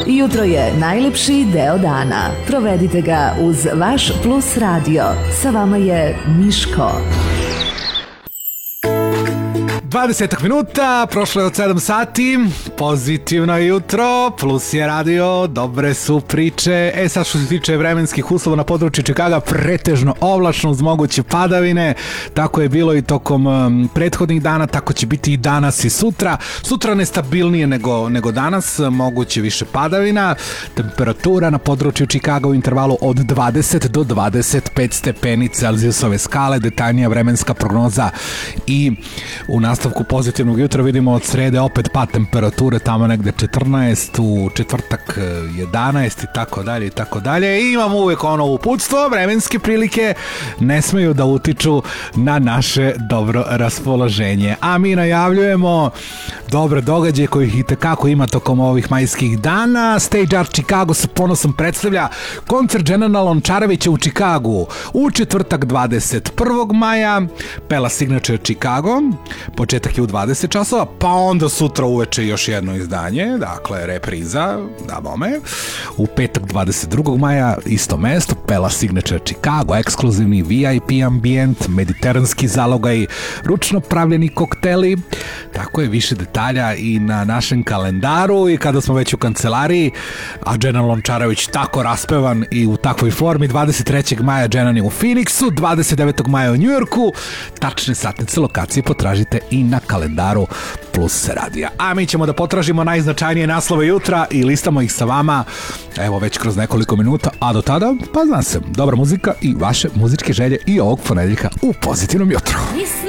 Jutro je najlepši deo dana. Provedite ga uz vaš Plus radio. Sa vama je Miško. 20 minuta, prošlo je od 7 sati, pozitivno jutro, Plus je radio, dobre su priče. Sad što se tiče vremenskih uslova na području Čikaga, pretežno oblačno uz moguće padavine, tako je bilo i tokom prethodnih dana, tako će biti i danas i sutra. Sutra nestabilnije nego danas, moguće više padavina, temperatura na području Čikaga u intervalu od 20 do 25 stepeni Celzijusove skale, detaljnija vremenska prognoza i u nastavku pozitivnog jutra vidimo od srede opet pad temperature, tamo negde 14, u četvrtak 11 i tako dalje. I imamo uvek ono uputstvo, vremenske prilike ne smeju da utiču na naše dobro raspoloženje. A mi najavljujemo dobre događaje kojih i tekako ima tokom ovih majskih dana. Stage Art Chicago sa ponosom predstavlja koncert Dženana Lončarevića u Čikagu u četvrtak 21. maja, Pella Signature Chicago, početak je u 20 časova, pa onda sutra uveče još jedno izdanje, dakle repriza, da bome, u petak 22. maja, isto mesto, Pella Signature Chicago, ekskluzivni VIP ambijent, mediteranski zalogaj, ručno pravljeni kokteli, tako je, više detalja i na našem kalendaru. I kada smo već u kancelariji, a Dženan Lončarević tako raspevan i u takvoj formi, 23. maja Dženan je u Phoenixu, 29. maja u Njujorku, tačne satnice lokacije potražite i na kalendaru Plus radija. A mi ćemo da potražimo najznačajnije naslove jutra i listamo ih sa vama, evo već kroz nekoliko minuta, a do tada, pa znam se, dobra muzika i vaše muzičke želje i ovog ponedeljka u pozitivnom jutru.